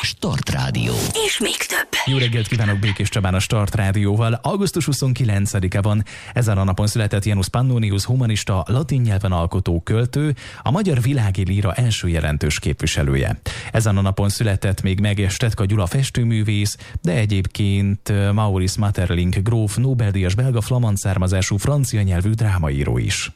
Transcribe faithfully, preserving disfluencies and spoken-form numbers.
Start Rádió. És még több. Jó reggelt kívánok Békés Csabán a Start Rádióval. augusztus huszonkilencedike van. Ezen a napon született Janus Pannonius, humanista, latin nyelven alkotó költő, a magyar világi líra első jelentős képviselője. Ezen a napon született még meg Stetka Gyula festőművész, de egyébként Maurice Maeterlinck gróf Nobel-díjas belga flamand származású francia nyelvű drámaíró is.